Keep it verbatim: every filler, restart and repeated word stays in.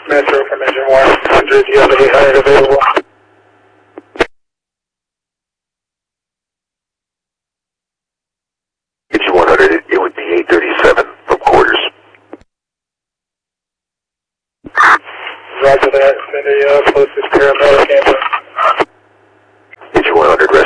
Metro from engine one hundred, you have an eight hundred available. Engine one hundred, it, it would be eight thirty-seven from quarters. Roger that, send a uh, closest paramedic ambulance. Engine one hundred,